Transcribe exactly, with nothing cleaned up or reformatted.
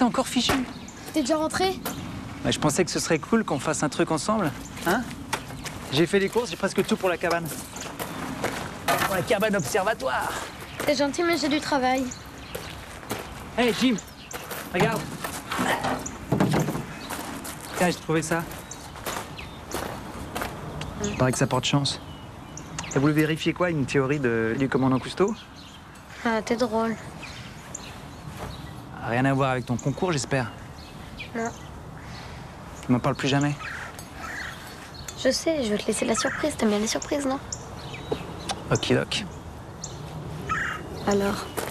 t'es encore fichu. T'es déjà rentré? Bah, je pensais que ce serait cool qu'on fasse un truc ensemble. Hein? J'ai fait les courses, j'ai presque tout pour la cabane. Pour la cabane observatoire. T'es gentil, mais j'ai du travail. Hé, hey, Jim, regarde. Tiens, j'ai trouvé ça. Il paraît que ça porte chance. T'as voulu vérifier quoi? Une théorie de... du commandant Cousteau? Ah, t'es drôle. Rien à voir avec ton concours, j'espère. Non. Tu m'en parles plus jamais. Je sais, je veux te laisser la surprise. T'aimes bien les surprises, non? Ok, ok. Alors?